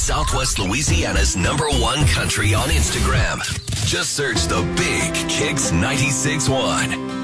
Southwest Louisiana's #1 country on Instagram. Just search The Big Kicks 96.1.